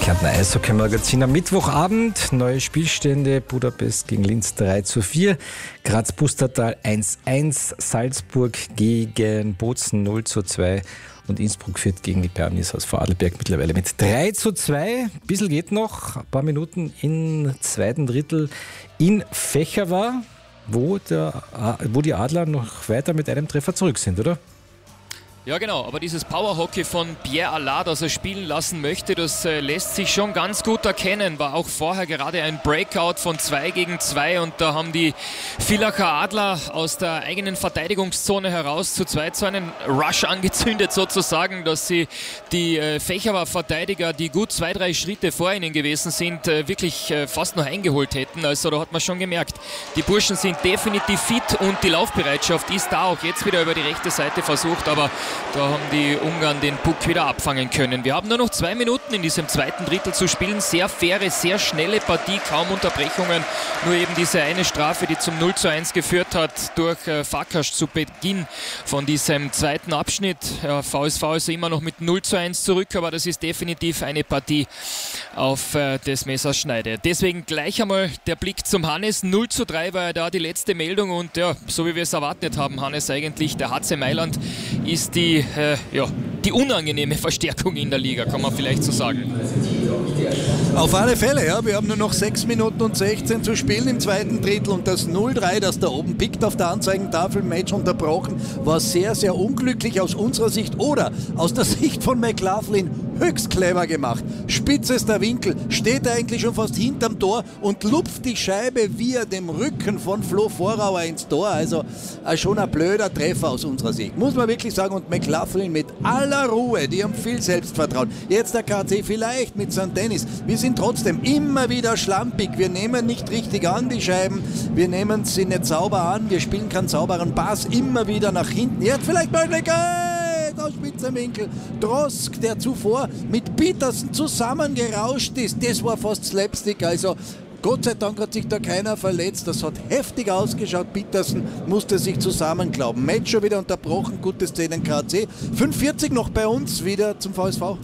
Kärntner Eishockey-Magazin am Mittwochabend. Neue Spielstände: Budapest gegen Linz 3:4, Graz-Pustertal 1:1, Salzburg gegen Bozen 0:2 und Innsbruck führt gegen die Pernis aus Vorarlberg mittlerweile mit 3:2. Ein bisschen geht noch, ein paar Minuten im zweiten Drittel in Fecherwa, wo die Adler noch weiter mit einem Treffer zurück sind, oder? Ja genau, aber dieses Powerhockey von Pierre Allard, das er spielen lassen möchte, das lässt sich schon ganz gut erkennen. War auch vorher gerade ein Breakout von 2 gegen 2 und da haben die Villacher Adler aus der eigenen Verteidigungszone heraus zu zweit so einen Rush angezündet sozusagen, dass sie die Fecherwer Verteidiger, die gut 2-3 Schritte vor ihnen gewesen sind, wirklich fast noch eingeholt hätten. Also da hat man schon gemerkt, die Burschen sind definitiv fit und die Laufbereitschaft ist da, auch jetzt wieder über die rechte Seite versucht, aber da haben die Ungarn den Puck wieder abfangen können. Wir haben nur noch 2 Minuten in diesem zweiten Drittel zu spielen. Sehr faire, sehr schnelle Partie, kaum Unterbrechungen. Nur eben diese eine Strafe, die zum 0:1 geführt hat durch Farkas zu Beginn von diesem zweiten Abschnitt. VSV ist immer noch mit 0:1 zurück, aber das ist definitiv eine Partie auf des Messers Schneide. Deswegen gleich einmal der Blick zum Hannes. 0:3 war ja da die letzte Meldung und ja, so wie wir es erwartet haben, Hannes, eigentlich der HC Mailand ist die unangenehme Verstärkung in der Liga, kann man vielleicht so sagen. Auf alle Fälle, ja. Wir haben nur noch 6 Minuten und 16 zu spielen im zweiten Drittel und das 0:3, das da oben pickt auf der Anzeigentafel, Match unterbrochen, war sehr, sehr unglücklich aus unserer Sicht oder aus der Sicht von McLaughlin höchst clever gemacht. Spitzester Winkel, steht eigentlich schon fast hinterm Tor und lupft die Scheibe via dem Rücken von Flo Vorauer ins Tor. Also schon ein blöder Treffer aus unserer Sicht, muss man wirklich sagen. Und McLaughlin mit aller Ruhe, die haben viel Selbstvertrauen. Jetzt der KC vielleicht mit St. Dennis. Wir sind trotzdem immer wieder schlampig. Wir nehmen nicht richtig an die Scheiben. Wir nehmen sie nicht sauber an. Wir spielen keinen sauberen Pass. Immer wieder nach hinten. Jetzt vielleicht Möglichkeit aus Spitzenwinkel. Drosk, der zuvor mit Petersen zusammengerauscht ist. Das war fast Slapstick. Also Gott sei Dank hat sich da keiner verletzt. Das hat heftig ausgeschaut. Petersen musste sich zusammenklauben. Match schon wieder unterbrochen. Gute Szene in KC. 45 noch bei uns wieder zum VSV.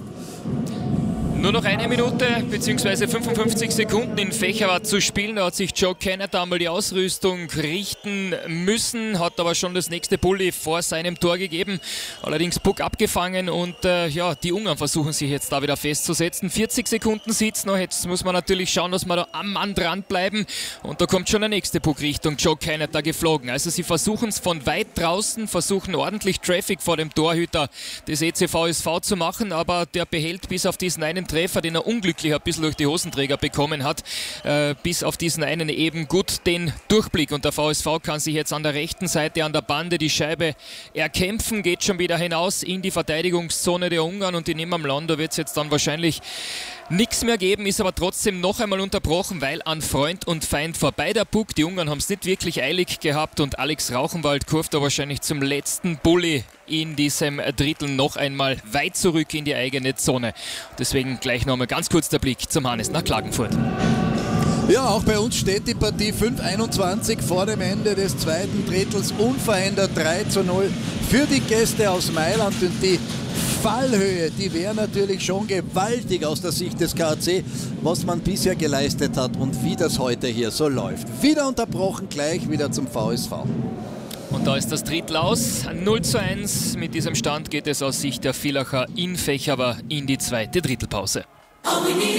Nur noch 1 Minute bzw. 55 Sekunden in Fecherwa zu spielen. Da hat sich Joe Kennett einmal die Ausrüstung richten müssen, hat aber schon das nächste Bulli vor seinem Tor gegeben. Allerdings Puck abgefangen und die Ungarn versuchen sich jetzt da wieder festzusetzen. 40 Sekunden sitzt noch. Jetzt muss man natürlich schauen, dass wir da am Mann dranbleiben. Und da kommt schon der nächste Puck Richtung Joe Kennett da geflogen. Also sie versuchen es von weit draußen, versuchen ordentlich Traffic vor dem Torhüter des ECVSV zu machen, aber der behält bis auf diesen einen Treffer, den er unglücklich ein bisschen durch die Hosenträger bekommen hat, bis auf diesen einen eben gut den Durchblick. Und der VSV kann sich jetzt an der rechten Seite an der Bande die Scheibe erkämpfen, geht schon wieder hinaus in die Verteidigungszone der Ungarn und in Immermland, da wird es jetzt dann wahrscheinlich nichts mehr geben, ist aber trotzdem noch einmal unterbrochen, weil an Freund und Feind vorbei der Puck. Die Ungarn haben es nicht wirklich eilig gehabt und Alex Rauchenwald kurft da wahrscheinlich zum letzten Bulli in diesem Drittel noch einmal weit zurück in die eigene Zone. Deswegen gleich noch einmal ganz kurz der Blick zum Hannes nach Klagenfurt. Ja, auch bei uns steht die Partie 5:21 vor dem Ende des zweiten Drittels unverändert 3:0 für die Gäste aus Mailand und die Fallhöhe, die wäre natürlich schon gewaltig aus der Sicht des KC, was man bisher geleistet hat und wie das heute hier so läuft. Wieder unterbrochen, gleich wieder zum VSV. Und da ist das Drittel aus, 0:1. Mit diesem Stand geht es aus Sicht der Villacher in Fecherwa in die zweite Drittelpause.